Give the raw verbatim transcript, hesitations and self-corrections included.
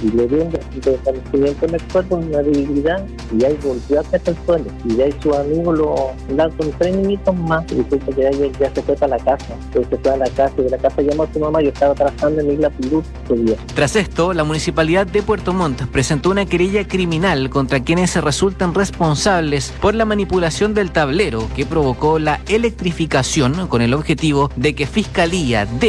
y le dio un desconocimiento en el cuerpo, una debilidad, y ahí volvió a caer al suelo. Y de ahí sus amigos lo dan con tres minutos más, y dice que ahí ya se fue para la casa. Entonces se fue a la casa, y de la casa llamó a su mamá. Yo estaba trabajando en Isla Pilud ese día. Tras esto, la Municipalidad de Puerto Montt presentó una querella criminal contra quienes se resultan responsables por la manipulación del tablero que provocó la electrificación, con el objetivo de que Fiscalía de